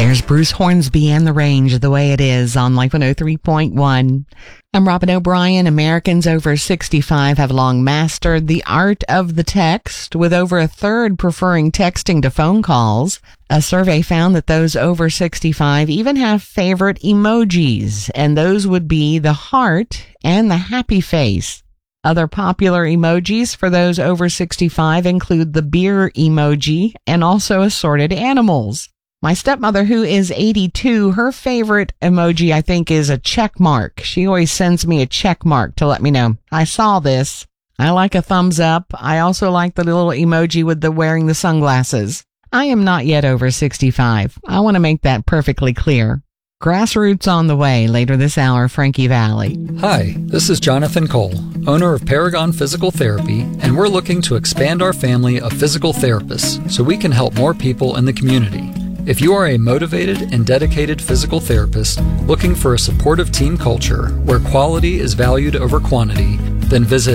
There's Bruce Hornsby and the Range the way it is on Life 103.1. I'm Robin O'Brien. Americans over 65 have long mastered the art of the text, with over a third preferring texting to phone calls. A survey found that those over 65 even have favorite emojis, and those would be the heart and the happy face. Other popular emojis for those over 65 include the beer emoji and also assorted animals. My stepmother, who is 82, her favorite emoji, I think, is a check mark. She always sends me a check mark to let me know, I saw this. I like a thumbs up. I also like the little emoji with the wearing the sunglasses. I am not yet over 65. I want to make that perfectly clear. Grassroots on the way later this hour, Frankie Valli. Hi, this is Jonathan Cole, owner of Paragon Physical Therapy, and we're looking to expand our family of physical therapists so we can help more people in the community. If you are a motivated and dedicated physical therapist looking for a supportive team culture where quality is valued over quantity, then visit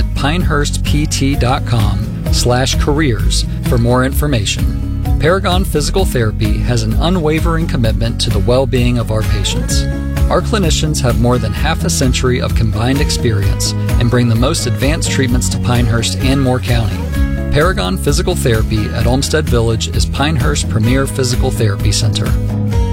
pinehurstpt.com/careers for more information. Paragon Physical Therapy has an unwavering commitment to the well-being of our patients. Our clinicians have more than half a century of combined experience and bring the most advanced treatments to Pinehurst and Moore County. Paragon Physical Therapy at Olmsted Village is Pinehurst's premier physical therapy center.